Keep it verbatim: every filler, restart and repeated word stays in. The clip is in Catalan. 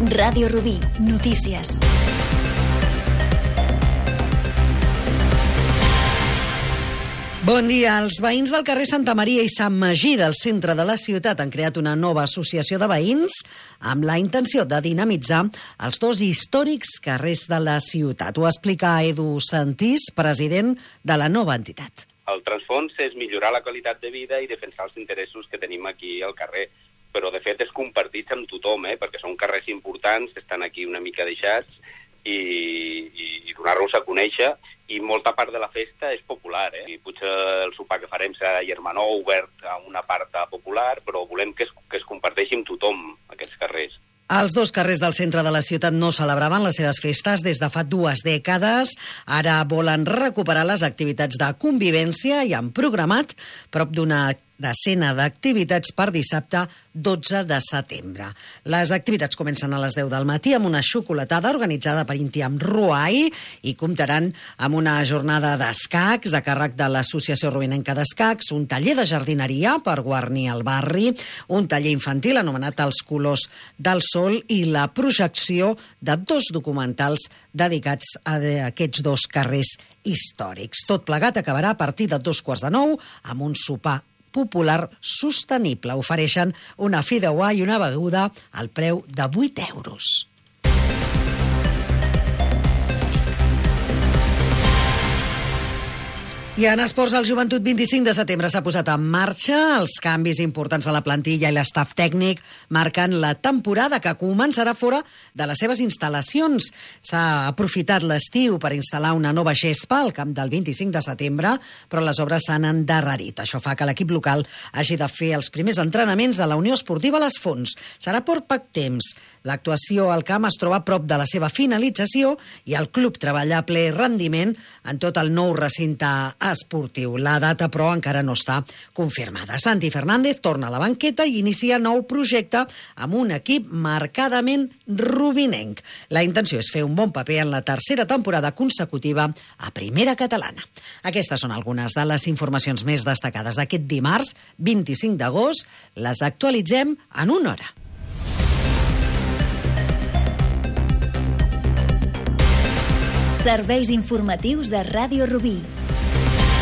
Ràdio Rubí, notícies. Bon dia. Els veïns del carrer Santa Maria i Sant Magí del centre de la ciutat han creat una nova associació de veïns amb la intenció de dinamitzar els dos històrics carrers de la ciutat. Ho explica Edu Santís, president de la nova entitat. El transfons és millorar la qualitat de vida i defensar els interessos que tenim aquí al carrer, però de fet és compartit amb tothom, eh? perquè són carrers importants que estan aquí una mica deixats i, i, i donar-los a conèixer. I molta part de la festa és popular, eh? I potser el sopar que farem serà a Germanó, obert a una part popular, però volem que es, que es comparteixi amb tothom, aquests carrers. Els dos carrers del centre de la ciutat no celebraven les seves festes des de fa dues dècades. Ara volen recuperar les activitats de convivència i han programat prop d'una decena d'activitats per dissabte dotze de setembre. Les activitats comencen a les deu del matí amb una xocolatada organitzada per Inti amb Ruai i comptaran amb una jornada d'escacs a càrrec de l'Associació Rubinenca d'Escacs, un taller de jardineria per guarnir el barri, un taller infantil anomenat Els colors del sol i la projecció de dos documentals dedicats a aquests dos carrers històrics. Tot plegat acabarà a partir de dos quarts de nou amb un sopar popular sostenible. Ofereixen una fideuà i una beguda al preu de vuit euros. I en esports, el Joventut vint-i-cinc de setembre s'ha posat en marxa. Els canvis importants a la plantilla i l'estaf tècnic marquen la temporada que començarà fora de les seves instal·lacions. S'ha aprofitat l'estiu per instal·lar una nova gespa al camp del vint-i-cinc de setembre, però les obres s'han endarrerit. Això fa que l'equip local hagi de fer els primers entrenaments a la Unió Esportiva Les Fonts. Serà per poc temps. L'actuació al camp es troba a prop de la seva finalització i el club treballa a ple rendiment en tot el nou recinte esportiu. La data, però, encara no està confirmada. Santi Fernández torna a la banqueta i inicia nou projecte amb un equip marcadament rubinenc. La intenció és fer un bon paper en la tercera temporada consecutiva a Primera Catalana. Aquestes són algunes de les informacions més destacades d'aquest dimarts, vint-i-cinc d'agost. Les actualitzem en una hora. Serveis informatius de Ràdio Rubí.